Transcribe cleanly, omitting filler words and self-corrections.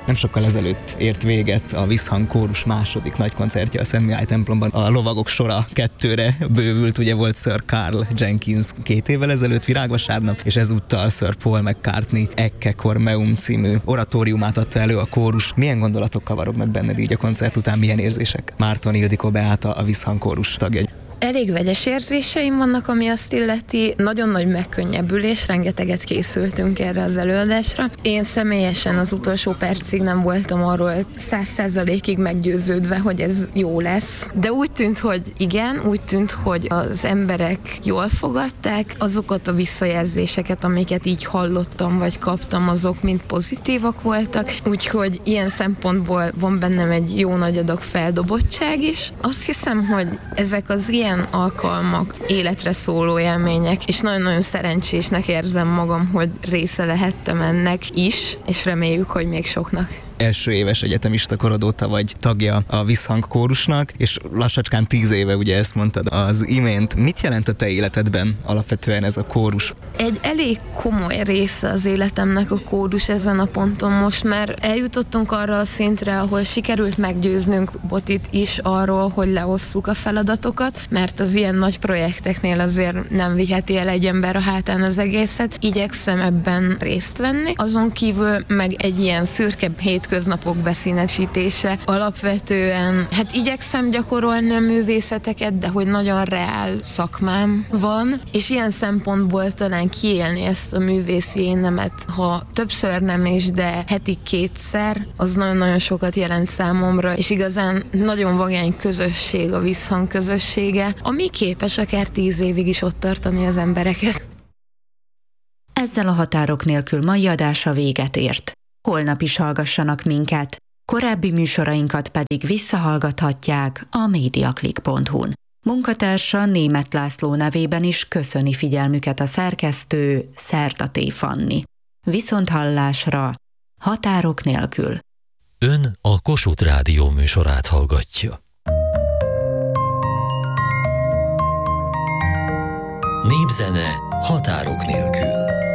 Nem sokkal ezelőtt ért véget a Visszhang Kórus második nagy koncertje a Szent Mihály templomban. A lovagok sora 2-re bővült, ugye volt Sir Carl Jenkins 2 évvel ezelőtt virágvasárnap, és ezúttal Sir Paul McCartney Ecce Cormeum című oratóriumát adta elő a kórus. Milyen gondolatok kavarognak benned így a koncert után, milyen érzések? Márton Ildikó Beáta, a Visszhang Kórus tagja. Elég vegyes érzéseim vannak, ami azt illeti. Nagyon nagy megkönnyebbülés, rengeteget készültünk erre az előadásra. Én személyesen az utolsó percig nem voltam arról 100%-ig meggyőződve, hogy ez jó lesz. De úgy tűnt, hogy igen, úgy tűnt, hogy az emberek jól fogadták. Azokat a visszajelzéseket, amiket így hallottam, vagy kaptam, azok mind pozitívak voltak. Úgyhogy ilyen szempontból van bennem egy jó nagy adag feldobottság is. Azt hiszem, hogy ezek az ilyen alkalmak életre szóló élmények, és nagyon-nagyon szerencsésnek érzem magam, hogy része lehettem ennek is, és reméljük, hogy még soknak. Első éves egyetemista korod óta vagy tagja a Visszhang Kórusnak, és lassacskán 10 éve, ugye ezt mondtad az imént. Mit jelent a te életedben alapvetően ez a kórus? Egy elég komoly része az életemnek a kórus ezen a ponton most, mert eljutottunk arra a szintre, ahol sikerült meggyőznünk Botit is arról, hogy leosszuk a feladatokat, mert az ilyen nagy projekteknél azért nem viheti el egy ember a hátán az egészet. Igyekszem ebben részt venni. Azon kívül meg egy ilyen szürkebb hétköznapok beszínesítése. Alapvetően, igyekszem gyakorolni a művészeteket, de hogy nagyon reál szakmám van, és ilyen szempontból talán kiélni ezt a művészi énemet, ha többször nem is, de heti 2-szer, az nagyon-nagyon sokat jelent számomra, és igazán nagyon vagány közösség a Visszhang közössége, ami képes akár 10 évig is ott tartani az embereket. Ezzel a Határok nélkül mai adása véget ért. Holnap is hallgassanak minket, korábbi műsorainkat pedig visszahallgathatják a mediaclick.hu-n. Munkatársa Németh László nevében is köszöni figyelmüket a szerkesztő Szertaté Fanni. Viszonthallásra, Határok nélkül. Ön a Kossuth Rádió műsorát hallgatja. Népzene határok nélkül.